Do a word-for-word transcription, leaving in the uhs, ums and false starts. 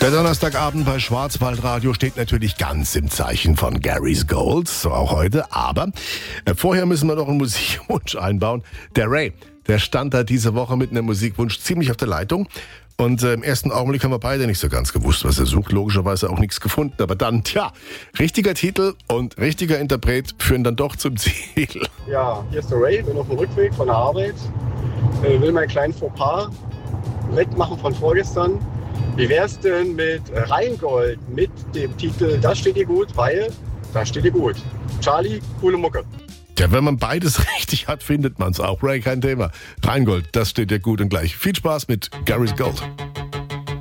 Der Donnerstagabend bei Schwarzwaldradio steht natürlich ganz im Zeichen von Gary's Gold, so auch heute. Aber äh, vorher müssen wir noch einen Musikwunsch einbauen. Der Ray, der stand da diese Woche mit einem Musikwunsch ziemlich auf der Leitung. Und äh, im ersten Augenblick haben wir beide nicht so ganz gewusst, was er sucht. Logischerweise auch nichts gefunden. Aber dann, tja, richtiger Titel und richtiger Interpret führen dann doch zum Ziel. Ja, hier ist der Ray, bin auf dem Rückweg von der Arbeit. Äh, will meinen kleinen Fauxpas wettmachen von vorgestern. Wie wär's denn mit Rheingold mit dem Titel Das steht dir gut, weil das steht dir gut. Charlie, coole Mucke. Tja, wenn man beides richtig hat, findet man's auch. Ray, kein Thema. Rheingold, das steht dir gut und gleich. Viel Spaß mit Gary's Gold.